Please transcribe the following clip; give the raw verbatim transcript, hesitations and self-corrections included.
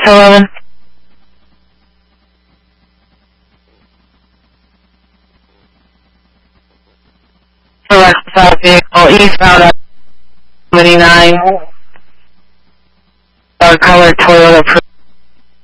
eleven. Select stop vehicle eastbound at seventy-nine. Dark color Toyota.